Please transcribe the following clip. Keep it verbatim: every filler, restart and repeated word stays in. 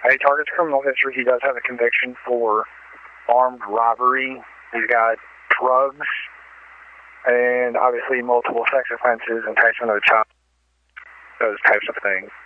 Hey, Target's criminal history. He does have a conviction for armed robbery. He's got drugs and obviously multiple sex offenses, enticement of a child, those types of things.